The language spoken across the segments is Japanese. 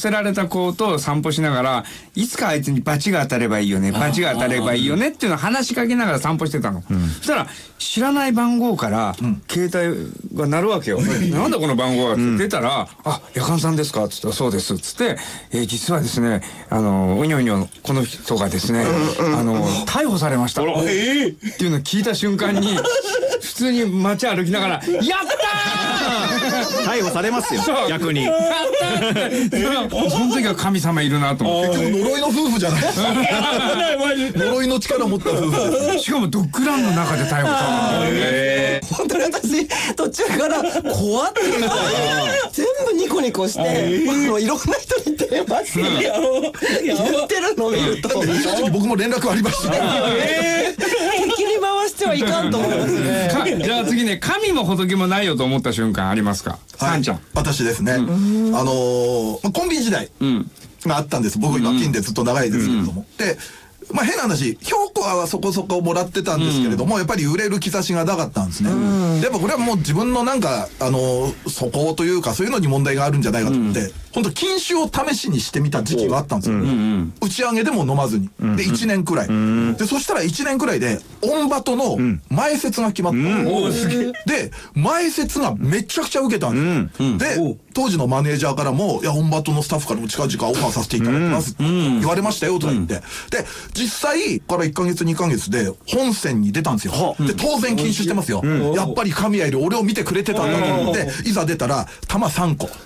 せられた子と散歩しながら、いつかあいつにバチが当たればいいよね、バチが当たればいいよねっていうのを話しかけながら散歩してたの。そしたら知らない番号から携帯が鳴るわけよ。なんだこの番号はって出たら、あ、夜間さんですかって言ったら、そうですっつって、実はですね、うにょうにょこの人がですね、逮捕されましたっていうのを聞いた瞬間に、普通に街歩きながら、やったー逮捕されますよ、逆に。 その時は神様いるなと思って。 結構呪いの夫婦じゃない呪いの力持った夫婦。 しかもドッグランの中で逮捕された。 本当に私途中から怖っていうか全部ニコニコしていろんな人に電話して言ってるのを見ると正直僕も連絡ありました。 敵に回してはいかんと思いますね。 じゃあ次ね、神も仏もないよと思った瞬間ありますか？さんちゃん。 私ですね、コンビ時代があったんです。僕今金でずっと長いですけれども、で変な話、評価はそこそこもらってたんですけれども、やっぱり売れる兆しがなかったんですね。やっぱこれはもう自分のなんか素行というかそういうのに問題があるんじゃないかと思って、本当禁酒を試しにしてみた時期があったんですよ。打ち上げでも飲まずに。で1年くらい。でそしたら1年くらいでオンバトの前説が決まった。で前説がめちゃくちゃ受けたんですよ。で当時のマネージャーからも、いやオンバトのスタッフからも近々オファーさせていただきますって言われましたよとか言って、で実際から1ヶ月2ヶ月で本戦に出たんですよ。で当然禁酒してますよ。やっぱり神谷より俺を見てくれてたんだと思って、いざ出たら玉3個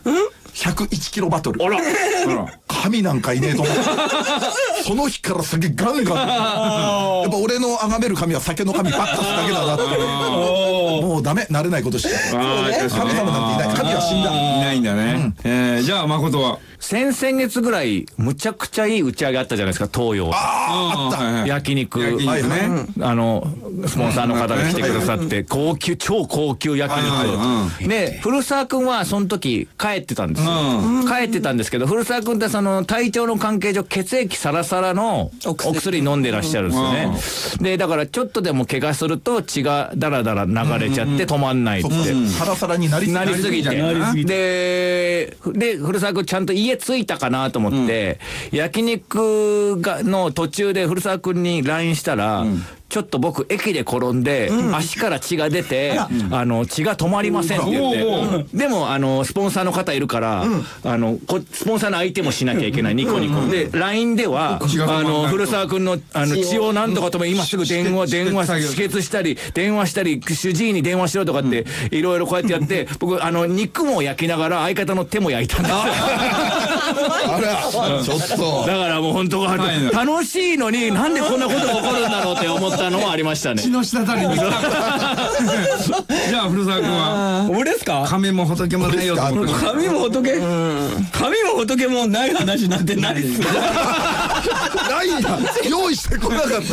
101キロバトル。神なんかいねえと思ってその日から酒ガンガンやっぱ俺の崇める神は酒の神ばっかすだけだなってもうダメ、慣れないことして神様なんていない。神は死んだ。 いないんだね。じゃあ誠は先々月ぐらいむちゃくちゃいい打ち上げあったじゃないですか、東洋。 あった焼肉ね、スポンサーの方が来てくださって超高級焼肉で、古澤君はその時帰ってたんですよ。帰ってたんですけど、古澤君ってその体調の関係上血液サラサラのお薬飲んでらっしゃるんですよね。でだからちょっとでも怪我すると血がダラダラ流れちゃって止まんないって、 サラサラになりすぎて、で古澤君ちゃんと家着いたかなと思って、焼肉の途中で古澤君に LINE したら、ちょっと僕駅で転んで、足から血が出て血が止まりませんって言って、でもスポンサーの方いるから、スポンサーの相手もしなきゃいけない、ニコニコで LINE では古澤君の血をなんとか止め、今すぐ電話止血したり電話したり主治医に電話しろとかっていろいろこうやってやって、僕肉も焼きながら相方の手も焼いたんですよ。 あらちょっとだからもう本当楽しいのになんでこんなことが起こるんだろうって思ったのはありましたね。 血の滴りにじゃあ古澤君は俺ですか？ 神も仏もないよと思って。 神も仏もない話なんてないっす。 ないんだ。用意してこなかった。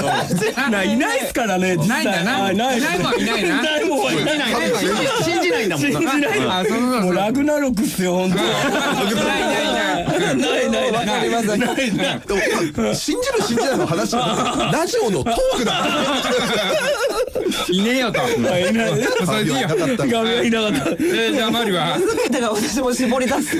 いないっすからね。 ないんだな。ないもんはいないな。 ないもんはいない。 信じないんだもん。 信じない。もうラグナロクっすよ本当。ないわかります。 信じる信じないの話ラジオのトークだ。 いねえよと。 いない。 それでいいよ。 神はいなかった。 じゃあマリは全てが私も絞り出す。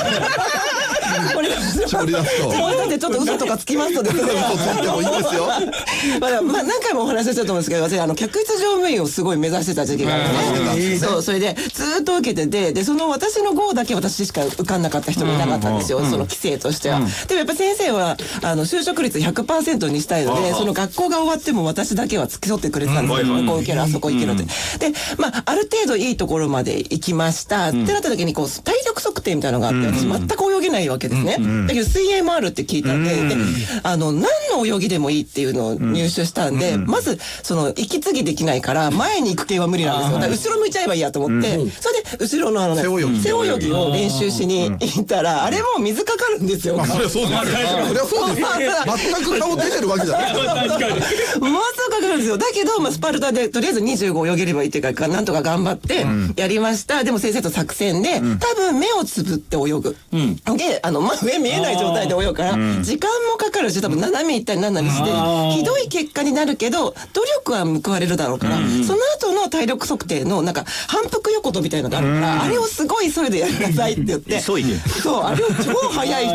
絞り出すと。 だってちょっと嘘とかつきますとですね。 嘘ついてもいいですよ。 何回もお話ししたと思うんですけど、私客室乗務員をすごい目指してた時期があって、そうそれでずっと受けてて、でその私の号だけ私しか受かんなかった人もいなかったんですよ。その規制としては。でもやっぱ先生は就職率 100% にしたいので、その学校が終わっても私だけは付き添ってくれてたんですよ。ここ受けるあそこ行けるって。である程度いいところまで行きましたってなった時に体力測定みたいなのがあって、私全く泳げないわけですね。だけど水泳もあるって聞いたんで、何の泳ぎでもいいっていうのを入手したんで、まず息継ぎできないから前に行く系は無理なんですよ。だから後ろ向いちゃえばいいやと思って、それで後ろの背泳ぎを練習しに行ったら、あれも水かかるんですよ。 そりゃそうです。そりゃそうです。全く顔出てるわけじゃない。 確かに。 もうすぐかかるんですよ。だけどスパルタでとりあえず25泳げればいいっていうか、なんとか頑張ってやりました。でも先生と作戦で多分目をつぶって泳ぐ。で上見えない状態で泳ぐから時間もかかるし、多分斜め行ったりなんなりしてひどい結果になるけど努力は報われるだろうから、その後の体力測定の反復横跳びみたいなのがあるから、あれをすごい急いでやりなさいって言って、そうあれを超速い